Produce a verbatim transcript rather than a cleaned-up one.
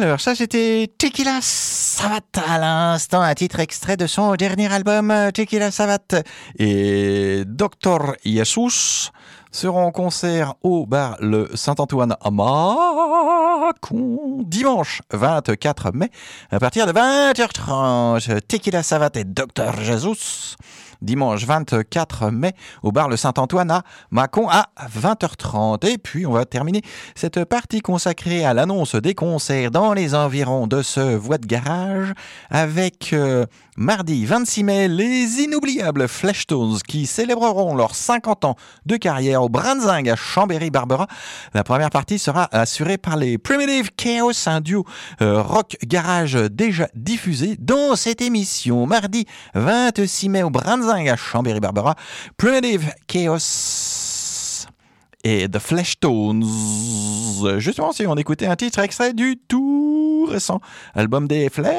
Alors, ça, c'était Tequila Savate à l'instant, un titre extrait de son dernier album, Tequila Savate. Et docteur Jesus seront en concert au bar Le Saint-Antoine à Mâcon, dimanche vingt-quatre mai, à partir de vingt heures trente. Tequila Savate et docteur Jesus, dimanche vingt-quatre mai, au bar Le Saint-Antoine à Mâcon à vingt heures trente. Et puis, on va terminer cette partie consacrée à l'annonce des concerts dans les environs de ce Voix de Garage avec euh, mardi vingt-six mai, les inoubliables Fleshtones qui célébreront leurs cinquante ans de carrière au Branzing à Chambéry-Barbera. La première partie sera assurée par les Primitive Chaos, un duo euh, rock garage déjà diffusé dans cette émission. Mardi vingt-six mai au Branzing à Chambéry-Barbera, Primitive Chaos et The Fleshtones. Justement, si on écoutait un titre extrait du tout récent album des Flesh.